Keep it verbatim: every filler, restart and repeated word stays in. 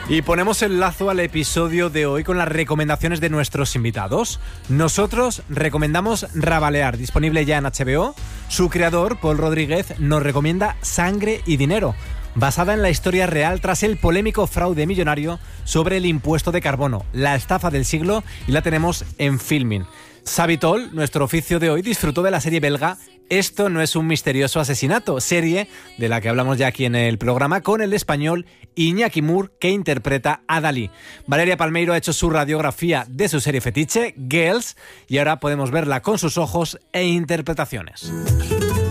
Y ponemos el lazo al episodio de hoy con las recomendaciones de nuestros invitados. Nosotros recomendamos Rabalear, disponible ya en H B O. Su creador, Paul Rodríguez, nos recomienda Sangre y Dinero, basada en la historia real tras el polémico fraude millonario sobre el impuesto de carbono, la estafa del siglo, y la tenemos en Filmin. Xavi Tol, nuestro oficio de hoy, disfrutó de la serie belga Esto no es un misterioso asesinato, serie de la que hablamos ya aquí en el programa, con el español Iñaki Mur, que interpreta a Dalí. Valeria Palmeiro ha hecho su radiografía de su serie fetiche, Girls, y ahora podemos verla con sus ojos e interpretaciones.